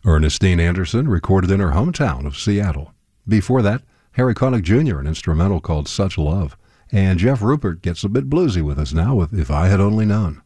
Ernestine Anderson recorded in her hometown of Seattle. Before that, Harry Connick Jr., an instrumental called Such Love. And Jeff Rupert gets a bit bluesy with us now with If I Had Only Known.